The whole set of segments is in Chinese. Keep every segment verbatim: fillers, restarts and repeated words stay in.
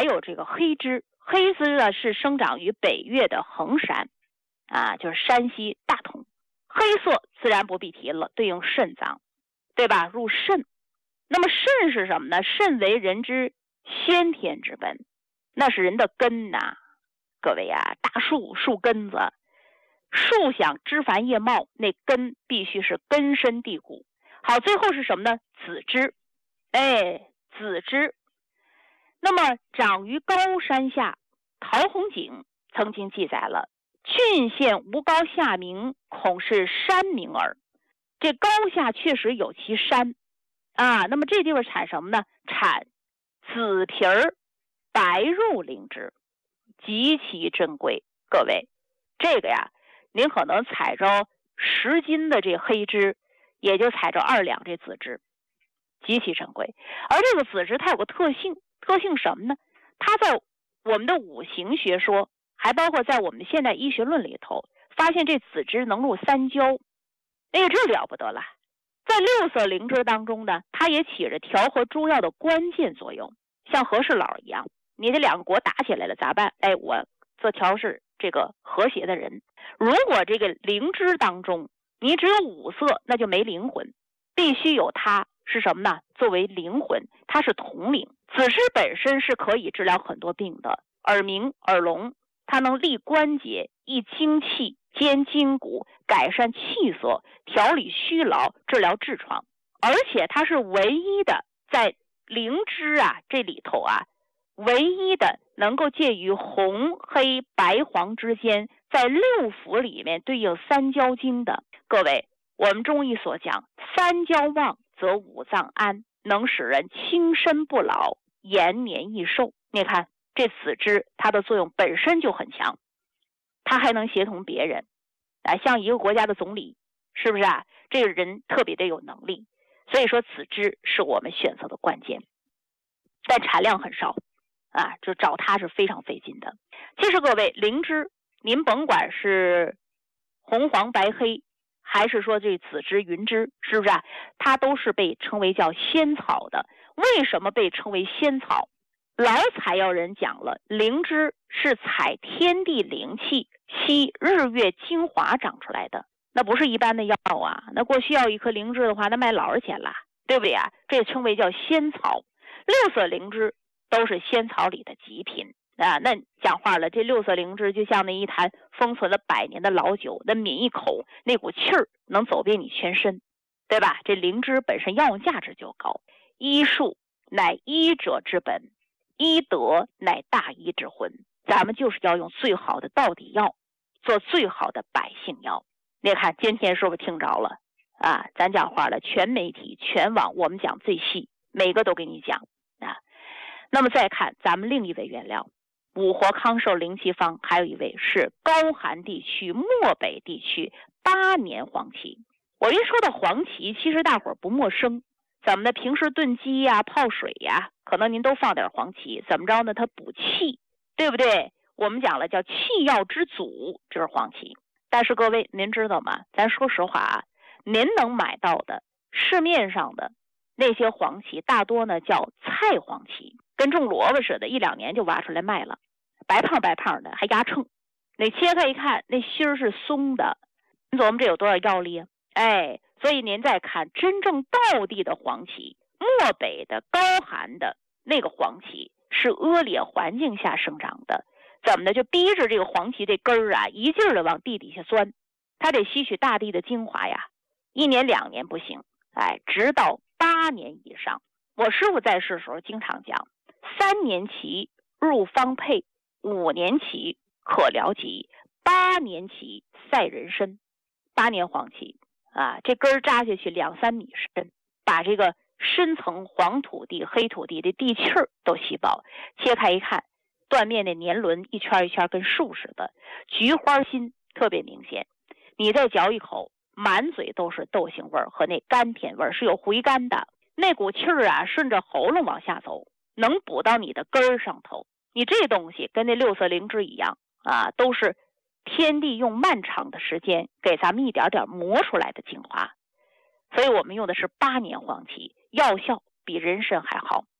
还有这个黑芝，黑芝呢是生长于北岳的衡山啊，就是山西大同。黑色自然不必提了，对应肾脏，对吧？入肾。那么肾是什么呢？肾为人之先天之本，那是人的根呐、啊。各位啊，大树树根子，树想枝繁叶茂，那根必须是根深蒂固。好，最后是什么呢？子枝。哎，子枝。那么长于高山下，陶弘景曾经记载了郡县无高下名，恐是山名耳。这高下确实有其山啊，那么这地方产什么呢？产紫皮儿白肉灵芝，极其珍贵。各位，这个呀，您可能采着十斤的这黑芝，也就采着二两这紫芝，极其珍贵。而这个紫芝它有个特性，特性什么呢？它在我们的五行学说，还包括在我们现代医学论里头，发现这紫芝能入三焦。哎呀，这了不得了！在六色灵芝当中呢，它也起着调和诸药的关键作用，像和事佬一样，你这两个国打起来了咋办？哎，我做调试这个和谐的人。如果这个灵芝当中你只有五色，那就没灵魂，必须有它是什么呢？作为灵魂，它是统领。紫芝本身是可以治疗很多病的，耳鸣、耳聋，它能利关节、益精气、兼筋骨，改善气色，调理虚劳，治疗痔疮。而且它是唯一的在灵芝啊这里头啊，唯一的能够介于红黑白黄之间，在六腑里面对应三焦经的。各位，我们中医所讲，三焦旺则五脏安，能使人轻身不老，延年益寿。你看这紫芝它的作用本身就很强，它还能协同别人啊，像一个国家的总理，是不是啊？这个人特别的有能力，所以说紫芝是我们选择的关键，但产量很少啊，就找它是非常费劲的。其实各位，灵芝您甭管是红黄白黑，还是说这紫芝云芝，是不是啊？它都是被称为叫仙草的。为什么被称为仙草？老采药人讲了，灵芝是采天地灵气吸日月精华长出来的，那不是一般的药啊。那过去要一颗灵芝的话，那卖老实钱了，对不对啊？这称为叫仙草。六色灵芝都是仙草里的极品啊。那讲话了，这六色灵芝就像那一坛封存了百年的老酒，那抿一口，那股气儿能走遍你全身，对吧？这灵芝本身药用价值就高。医术乃医者之本，医德乃大医之魂。咱们就是要用最好的道底药，做最好的百姓药。你看今天是不是听着了啊？咱讲话了，全媒体全网我们讲最细，每个都给你讲啊。那么再看咱们另一味原料，五活康寿灵气方，还有一味是高寒地区漠北地区八年黄芪。我一说到黄芪，其实大伙儿不陌生，怎么的？平时炖鸡呀、泡水呀，可能您都放点黄芪，怎么着呢？它补气，对不对？我们讲了叫气药之祖，这是黄芪。但是各位您知道吗？咱说实话啊，您能买到的市面上的那些黄芪，大多呢叫菜黄芪，跟种萝卜似的，一两年就挖出来卖了，白胖白胖的，还压秤。那切开一看，那芯儿是松的，你琢磨这有多少药力啊？哎，所以您再看真正道地的黄芪，漠北的高寒的那个黄芪是恶劣环境下生长的，怎么的？就逼着这个黄芪这根儿啊，一劲儿的往地底下钻，它得吸取大地的精华呀。一年两年不行，哎，直到八年以上。我师傅在世的时候经常讲，三年期入方配，五年期可疗疾，八年期赛人参。八年黄芪啊，这根儿扎下去两三米深，把这个深层黄土地、黑土地的地气儿都吸饱。切开一看，断面的年轮一圈一圈跟树似的，菊花心特别明显。你再嚼一口，满嘴都是豆腥味儿和那甘甜味儿，是有回甘的。那股气儿啊，顺着喉咙往下走，能补到你的根儿上头。你这东西跟那六色灵芝一样啊，都是天地用漫长的时间给咱们一点点磨出来的精华。所以我们用的是八年黄芪，药效比人参还好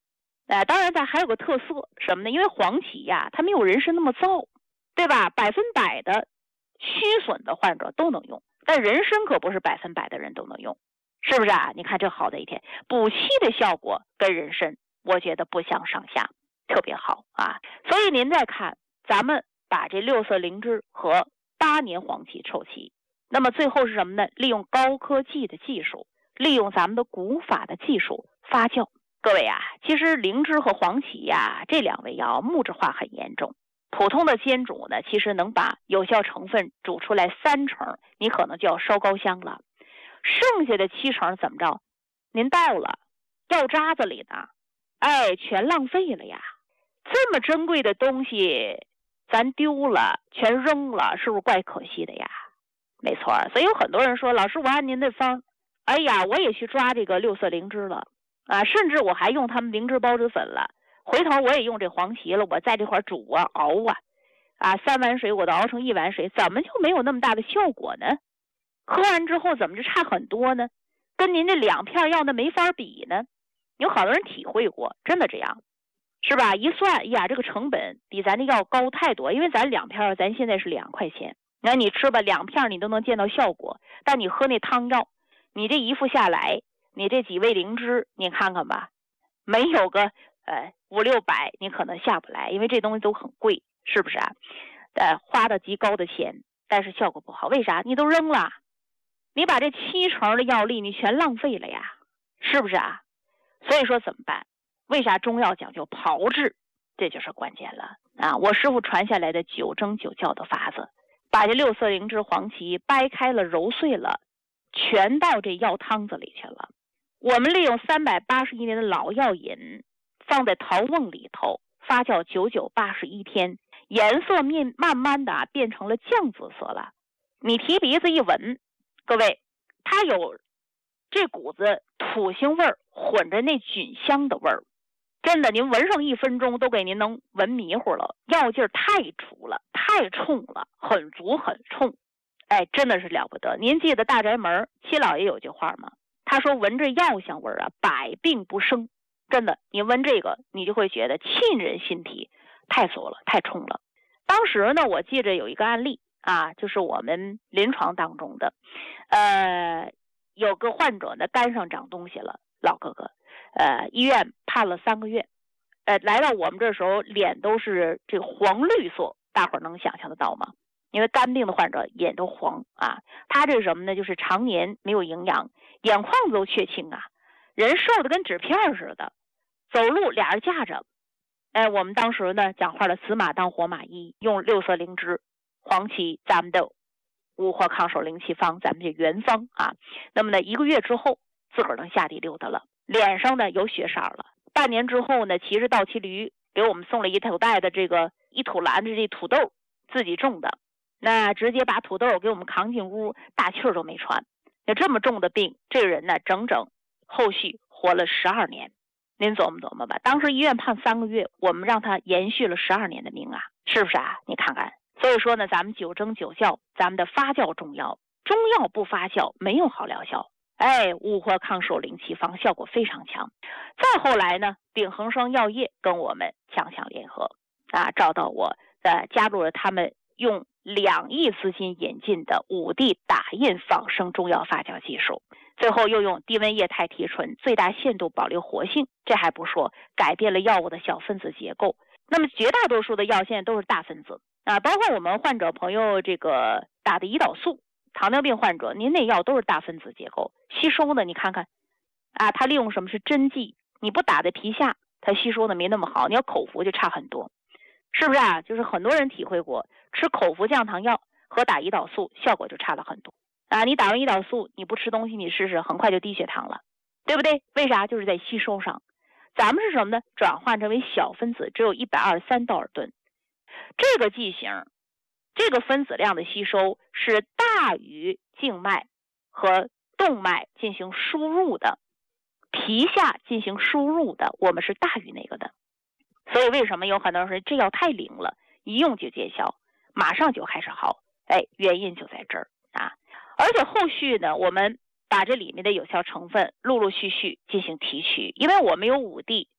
呃，当然它还有个特色什么呢？因为黄芪呀，它没有人参那么燥，对吧？百分百的虚损的患者都能用，但人参可不是百分百的人都能用，是不是啊？你看这好的一天，补气的效果跟人参，我觉得不相上下，特别好啊。所以您再看，咱们把这六色灵芝和八年黄芪凑齐，那么最后是什么呢？利用高科技的技术，利用咱们的古法的技术发酵。各位啊，其实灵芝和黄芪呀，这两味药木质化很严重。普通的煎煮呢，其实能把有效成分煮出来三成，你可能就要烧高香了。剩下的七成怎么着？您倒了，药渣子里呢，哎，全浪费了呀！这么珍贵的东西，咱丢了，全扔了，是不是怪可惜的呀？没错，所以有很多人说，老师，我按您的方，哎呀，我也去抓这个六色灵芝了啊，甚至我还用他们灵芝孢子粉了。回头我也用这黄芪了，我在这块煮啊熬啊，啊三碗水我都熬成一碗水，怎么就没有那么大的效果呢？喝完之后怎么就差很多呢？跟您这两片药那没法比呢？有好多人体会过，真的这样，是吧？一算，哎呀，这个成本比咱这药高太多，因为咱两片咱现在是两块钱，那你吃吧，两片你都能见到效果，但你喝那汤药，你这一副下来，你这几味灵芝，你看看吧，没有个呃五六百，你可能下不来，因为这东西都很贵，是不是啊？呃，花的极高的钱，但是效果不好，为啥？你都扔了，你把这七成的药力你全浪费了呀，是不是啊？所以说怎么办？为啥中药讲究炮制？这就是关键了啊！我师傅传下来的九蒸九酵的法子，把这六色灵芝、黄芪掰开了、揉碎了，全到这药汤子里去了。我们利用三百八十一年的老药引，放在陶瓮里头发酵九九八十一天，颜色面慢慢的、啊、变成了酱紫色了。你提鼻子一闻，各位，它有这股子土腥味儿混着那菌香的味儿，真的，您闻上一分钟都给您能闻迷糊了，药劲儿太足了，太冲了，很足很冲，哎，真的是了不得。您记得大宅门七老爷有句话吗？他说闻着药香味儿啊，百病不生。真的，你闻这个，你就会觉得沁人心脾，太足了，太冲了。当时呢，我记着有一个案例啊，就是我们临床当中的，呃，有个患者呢肝上长东西了，老哥哥，呃，医院判了三个月，呃，来到我们这时候脸都是这个黄绿色，大伙儿能想象得到吗？因为肝病的患者眼都黄啊，他这是什么呢？就是常年没有营养，眼眶子都缺青啊，人瘦的跟纸片似的，走路俩人架着。哎，我们当时呢讲话的死马当活马医，用六色灵芝、黄芪，咱们的五活抗手灵气方，咱们这原方啊。那么呢，一个月之后，自个儿能下地溜达了，脸上呢有血色了。半年之后呢，骑着倒骑驴给我们送了一头袋的这个一土篮子这土豆，自己种的，那直接把土豆给我们扛进屋，大气儿都没喘。那这么重的病，这个人呢，整整后续活了十二年。您琢磨琢磨吧，当时医院判三个月，我们让他延续了十二年的命啊，是不是啊？你看看，所以说呢，咱们九蒸九酵，咱们的发酵中药，中药不发酵没有好疗效。哎，五活抗手灵气方效果非常强。再后来呢，秉恒生药业跟我们强强联合啊，找到我，呃，加入了他们用两亿资金引进的五 D 打印仿生中药发酵技术。最后又用低温液态提纯，最大限度保留活性，这还不说，改变了药物的小分子结构。那么绝大多数的药现在都是大分子啊，包括我们患者朋友这个打的胰岛素，糖尿病患者，您那药都是大分子结构，吸收的你看看啊，它利用什么是针剂，你不打在皮下，它吸收的没那么好，你要口服就差很多，是不是啊？就是很多人体会过，吃口服降糖药和打胰岛素效果就差了很多。啊，你打完胰岛素，你不吃东西，你试试，很快就低血糖了，对不对？为啥？就是在吸收上，咱们是什么呢？转换成为小分子，只有一百二十三道尔顿。这个剂型，这个分子量的吸收是大于静脉和动脉进行输入的，皮下进行输入的，我们是大于那个的。所以为什么有很多人说这药太灵了，一用就见效，马上就开始好？哎，原因就在这儿啊。而且后续呢，我们把这里面的有效成分陆陆续续进行提取，因为我们有五 D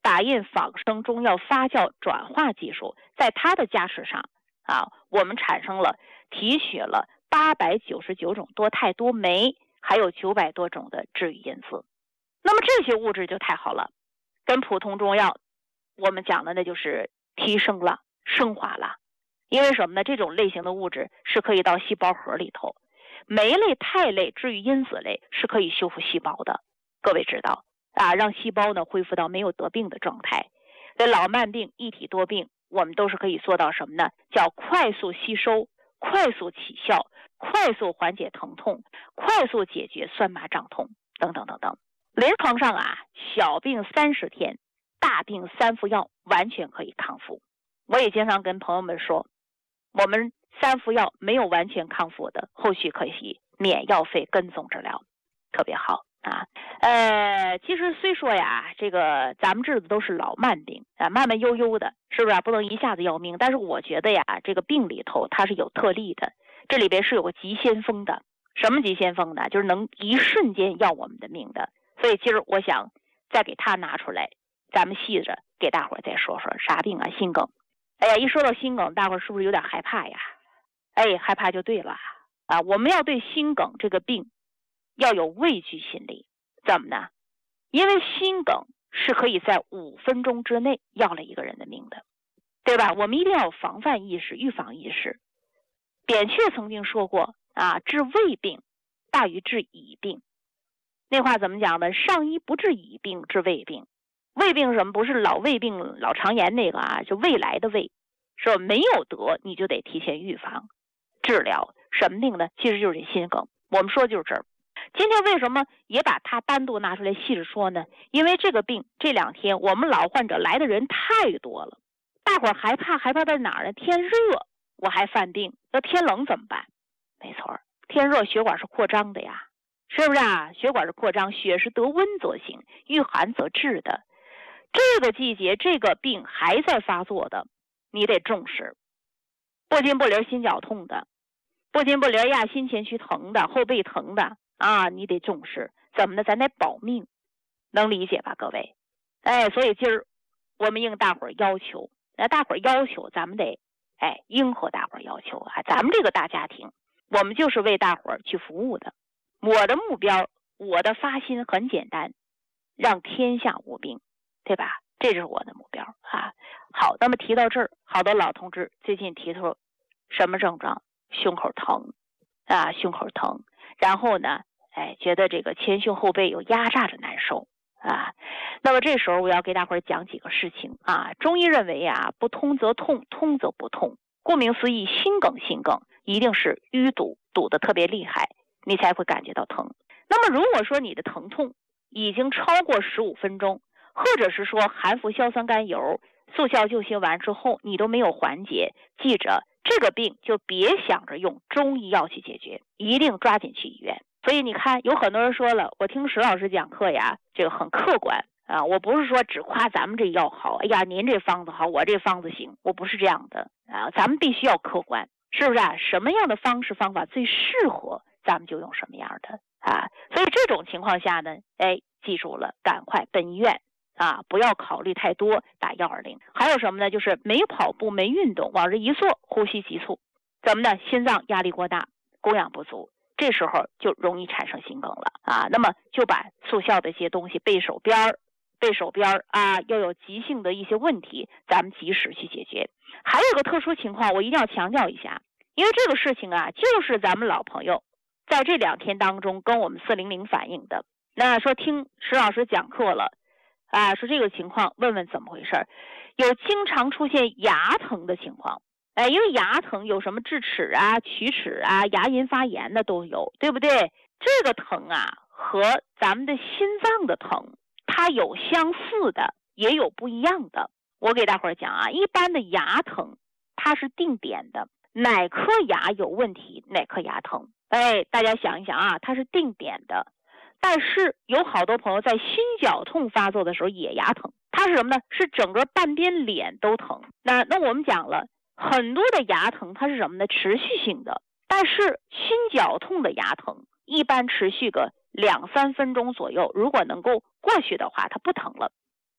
打印仿生中药发酵转化技术，在它的加持上啊，我们产生了提取了八百九十九种多肽多酶，还有九百多种的治愈因子。那么这些物质就太好了，跟普通中药我们讲的那就是提升了、升华了。因为什么呢？这种类型的物质是可以到细胞核里头，酶类、肽类、治愈因子类是可以修复细胞的。各位知道啊，让细胞呢恢复到没有得病的状态。这老慢病、一体多病，我们都是可以做到什么呢？叫快速吸收、快速起效、快速缓解疼痛、快速解决酸麻胀痛等等等等。临床上啊，小病三十天，大病三服药完全可以康复。我也经常跟朋友们说，我们三服药没有完全康复的，后续可以免药费跟踪治疗，特别好啊。呃，其实虽说呀，这个咱们治的都是老慢病啊，慢慢悠悠的，是不是、啊、不能一下子要命？但是我觉得呀，这个病里头它是有特例的，这里边是有个急先锋的。什么急先锋呢？就是能一瞬间要我们的命的。所以今儿我想再给他拿出来，咱们细着给大伙儿再说说啥病啊？心梗。哎呀，一说到心梗，大伙儿是不是有点害怕呀？哎，害怕就对了啊！我们要对心梗这个病要有畏惧心理。怎么呢？因为心梗是可以在五分钟之内要了一个人的命的，对吧？我们一定要有防范意识、预防意识。扁鹊曾经说过啊，治胃病大于治乙病。那话怎么讲呢？上医不治乙病，治胃病。胃病什么？不是老胃病、老肠炎那个啊，就未来的胃，是吧？没有得你就得提前预防治疗。什么病呢？其实就是这心梗。我们说就是这儿。今天为什么也把它单独拿出来细致说呢？因为这个病这两天我们老患者来的人太多了，大伙儿害怕，害怕在哪儿呢？天热我还犯病，那天冷怎么办？没错，天热血管是扩张的呀，是不是啊？血管是扩张，血是得温则行，遇寒则滞的。这个季节这个病还在发作的，你得重视。不筋不灵心绞痛的，不筋不灵呀心前区疼的，后背疼的啊，你得重视。怎么呢？咱得保命，能理解吧各位？哎，所以今儿我们应大伙儿要求，那大伙儿要求咱们得哎应和大伙儿要求啊。咱们这个大家庭，我们就是为大伙儿去服务的。我的目标，我的发心很简单，让天下无病，对吧？这是我的目标啊。好，那么提到这儿，好多老同志最近提出什么症状？胸口疼啊，胸口疼，然后呢，哎，觉得这个前胸后背有压榨着难受啊。那么这时候我要给大伙儿讲几个事情啊。中医认为啊，不通则痛，通则不痛。顾名思义，心梗心梗一定是淤堵，堵得特别厉害，你才会感觉到疼。那么如果说你的疼痛已经超过十五分钟，或者是说含服硝酸甘油、速效救心丸之后你都没有缓解，记着这个病就别想着用中医药去解决，一定抓紧去医院。所以你看，有很多人说了，我听石老师讲课呀，这个很客观啊，我不是说只夸咱们这药好，哎呀您这方子好，我这方子行，我不是这样的啊，咱们必须要客观，是不是啊？什么样的方式方法最适合，咱们就用什么样的啊。所以这种情况下呢，哎，记住了，赶快奔医院啊，不要考虑太多，打一二零。还有什么呢？就是没跑步没运动，往这一坐，呼吸急促，怎么呢？心脏压力过大，供氧不足，这时候就容易产生心梗了啊。那么就把速效的一些东西备手边儿，备手边儿啊，要有急性的一些问题，咱们及时去解决。还有个特殊情况，我一定要强调一下，因为这个事情啊，就是咱们老朋友在这两天当中跟我们四零零反映的。那说听石老师讲课了啊，说这个情况，问问怎么回事？有经常出现牙疼的情况，哎，因为牙疼有什么智齿啊、龋齿啊、牙龈发炎的都有，对不对？这个疼啊，和咱们的心脏的疼，它有相似的，也有不一样的。我给大伙儿讲啊，一般的牙疼它是定点的，哪颗牙有问题，哪颗牙疼。哎，大家想一想啊，它是定点的。但是有好多朋友在心绞痛发作的时候也牙疼，它是什么呢？是整个半边脸都疼。那那我们讲了，很多的牙疼它是什么呢？持续性的。但是心绞痛的牙疼一般持续个两三分钟左右，如果能够过去的话，它不疼了。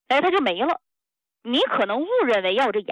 哎，它就没了。你可能误认为要有这